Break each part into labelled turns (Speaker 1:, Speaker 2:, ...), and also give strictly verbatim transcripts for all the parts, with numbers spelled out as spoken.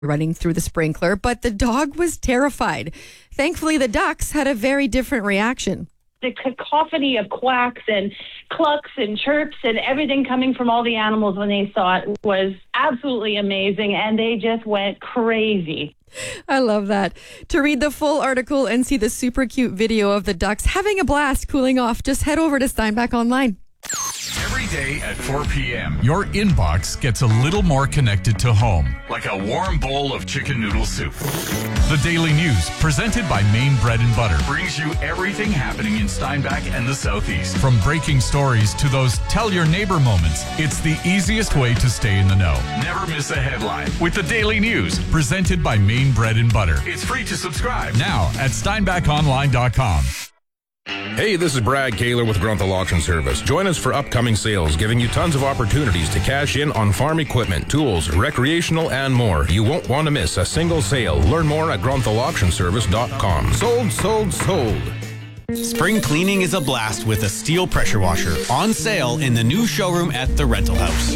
Speaker 1: running through the sprinkler, but the dog was terrified. Thankfully, the ducks had a very different reaction.
Speaker 2: The cacophony of quacks and clucks and chirps and everything coming from all the animals when they saw it was absolutely amazing, and they just went crazy.
Speaker 1: I love that. To read the full article and see the super cute video of the ducks having a blast cooling off, just head over to Steinbach Online.
Speaker 3: Every day at four p.m., your inbox gets a little more connected to home, like a warm bowl of chicken noodle soup. The Daily News, presented by Maine Bread and Butter, brings you everything happening in Steinbach and the Southeast. From breaking stories to those tell your neighbor moments, it's the easiest way to stay in the know. Never miss a headline with the Daily News, presented by Maine Bread and Butter. It's free to subscribe now at steinbach online dot com.
Speaker 4: Hey, this is Brad Kaler with Grunthal Auction Service. Join us for upcoming sales, giving you tons of opportunities to cash in on farm equipment, tools, recreational, and more. You won't want to miss a single sale. Learn more at grunthal auction service dot com. Sold, sold, sold.
Speaker 5: Spring cleaning is a blast with a steel pressure washer on sale in the new showroom at the Rental House.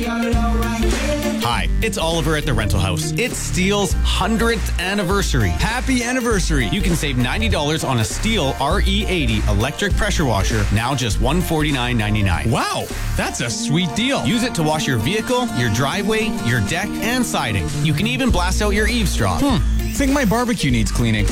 Speaker 5: Hi, it's Oliver at the Rental House. It's Steel's hundredth anniversary. Happy anniversary! You can save ninety dollars on a Steel R E eighty electric pressure washer, now just one hundred forty-nine ninety-nine.
Speaker 6: Wow, that's a sweet deal.
Speaker 5: Use it to wash your vehicle, your driveway, your deck, and siding. You can even blast out your eavesdrop.
Speaker 6: Hmm, think my barbecue needs cleaning.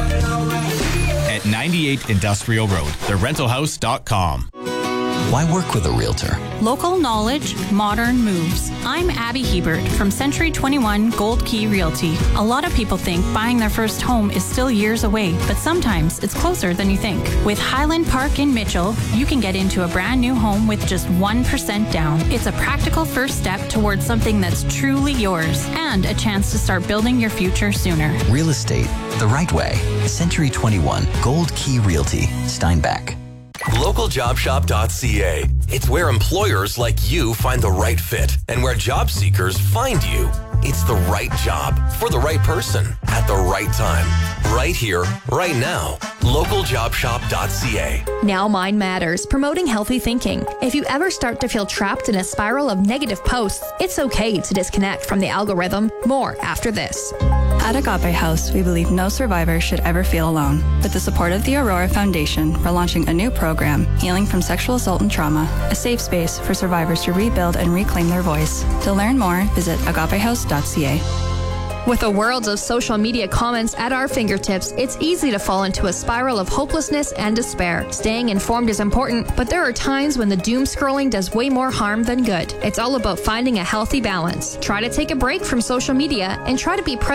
Speaker 5: At ninety-eight Industrial Road, the rental house dot com.
Speaker 7: Why work with a realtor?
Speaker 8: Local knowledge, modern moves. I'm Abby Hebert from Century twenty-one Gold Key Realty. A lot of people think buying their first home is still years away, but sometimes it's closer than you think. With Highland Park in Mitchell, you can get into a brand new home with just one percent down. It's a practical first step towards something that's truly yours and a chance to start building your future sooner.
Speaker 7: Real estate, the right way. Century twenty-one Gold Key Realty, Steinbach.
Speaker 9: local job shop dot c a. It's where employers like you find the right fit and where job seekers find you. It's the right job for the right person at the right time. Right here, right now. local job shop dot c a.
Speaker 10: Now Mind Matters, promoting healthy thinking. If you ever start to feel trapped in a spiral of negative posts, it's okay to disconnect from the algorithm. More after this.
Speaker 11: At Agape House, we believe no survivor should ever feel alone. With the support of the Aurora Foundation, we're launching a new program, Healing from Sexual Assault and Trauma, a safe space for survivors to rebuild and reclaim their voice. To learn more, visit agape house dot c a.
Speaker 10: With a world of social media comments at our fingertips, it's easy to fall into a spiral of hopelessness and despair. Staying informed is important, but there are times when the doom scrolling does way more harm than good. It's all about finding a healthy balance. Try to take a break from social media and try to be present